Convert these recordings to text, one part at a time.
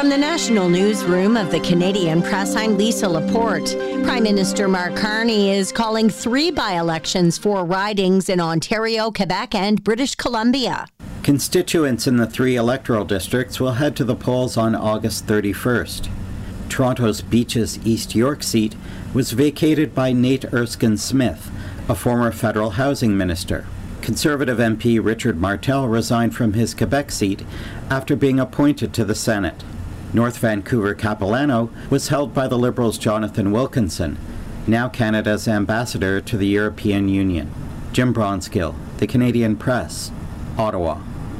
From the National Newsroom of the Canadian Press, I'm Lisa Laporte. Prime Minister Mark Carney is calling 3 by-elections for ridings in Ontario, Quebec, and British Columbia. Constituents in the 3 electoral districts will head to the polls on August 31st. Toronto's Beaches East York seat was vacated by Nate Erskine-Smith, a former federal housing minister. Conservative MP Richard Martel resigned from his Quebec seat after being appointed to the Senate. North Vancouver Capilano was held by the Liberals' Jonathan Wilkinson, now Canada's ambassador to the European Union. Jim Bronskill, The Canadian Press, Ottawa.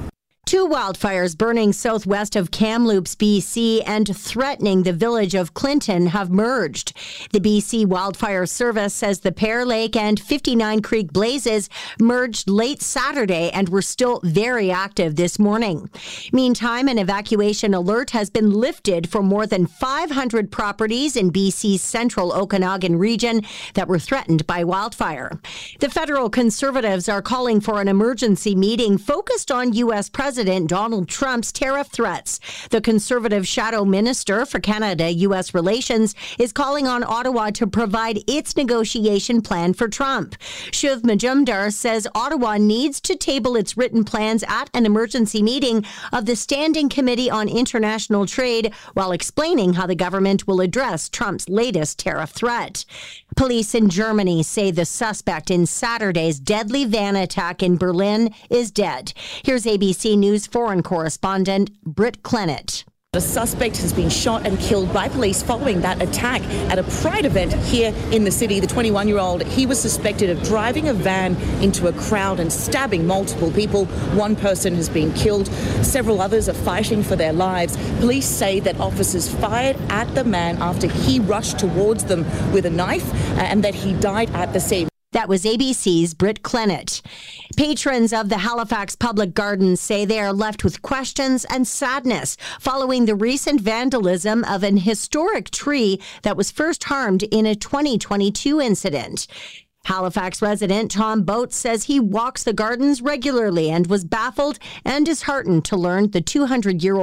2 wildfires burning southwest of Kamloops, BC, and threatening the village of Clinton have merged. The BC Wildfire Service says the Pear Lake and 59 Creek blazes merged late Saturday and were still very active this morning. Meantime, an evacuation alert has been lifted for more than 500 properties in BC's central Okanagan region that were threatened by wildfire. The federal Conservatives are calling for an emergency meeting focused on U.S. President Donald Trump's tariff threats. The Conservative Shadow Minister for Canada-U.S. Relations is calling on Ottawa to provide its negotiation plan for Trump. Shiv Majumdar says Ottawa needs to table its written plans at an emergency meeting of the Standing Committee on International Trade while explaining how the government will address Trump's latest tariff threat. Police in Germany say the suspect in Saturday's deadly van attack in Berlin is dead. Here's ABC News foreign correspondent Britt Clennett. A suspect has been shot and killed by police following that attack at a Pride event here in the city. The 21-year-old, he was suspected of driving a van into a crowd and stabbing multiple people. 1 person has been killed. Several others are fighting for their lives. Police say that officers fired at the man after he rushed towards them with a knife and that he died at the scene. That was ABC's Britt Clennett. Patrons of the Halifax Public Gardens say they are left with questions and sadness following the recent vandalism of an historic tree that was first harmed in a 2022 incident. Halifax resident Tom Boats says he walks the gardens regularly and was baffled and disheartened to learn the 200-year-old